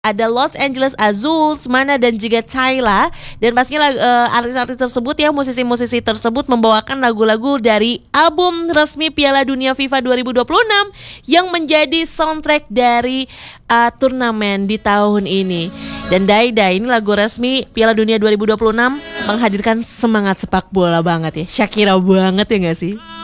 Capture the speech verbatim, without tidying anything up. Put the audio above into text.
ada Los Angeles Azules, Mana dan juga Tyla. Dan pastinya uh, artis-artis tersebut ya, musisi-musisi tersebut membawakan lagu-lagu dari album resmi Piala Dunia FIFA dua ribu dua puluh enam yang menjadi soundtrack dari uh, turnamen di tahun ini. Dan Daida, ini lagu resmi Piala Dunia dua ribu dua puluh enam menghadirkan semangat sepak bola banget ya. Shakira banget ya gak sih?